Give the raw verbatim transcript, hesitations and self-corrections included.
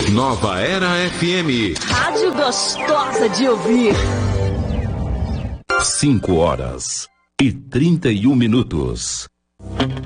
Nova Era F M. Rádio gostosa de ouvir. Cinco horas e trinta e um minutos.